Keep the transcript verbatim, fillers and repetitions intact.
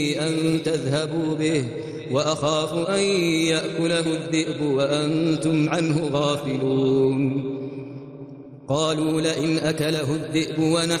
أن تذهبوا به وأخاف أن يأكله الذئب وأنتم عنه غافلون قالوا لئن أكله الذئب ونحن